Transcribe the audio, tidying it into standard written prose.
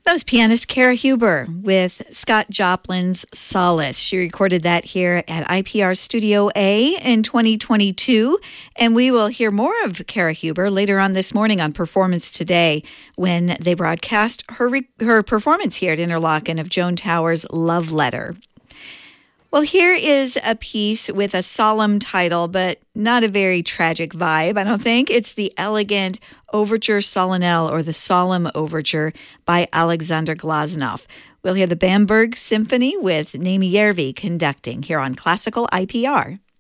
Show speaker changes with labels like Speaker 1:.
Speaker 1: That was pianist Kara Huber with Scott Joplin's Solace. She recorded that here at IPR Studio A in 2022. And we will hear more of Kara Huber later on this morning on Performance Today when they broadcast her performance here at Interlochen of Joan Tower's Love Letter. Well, here is a piece with a solemn title, but not a very tragic vibe, I don't think. It's the elegant Overture Solennelle, or the Solemn Overture by Alexander Glazunov. We'll hear the Bamberg Symphony with Naimi Järvi conducting here on Classical IPR.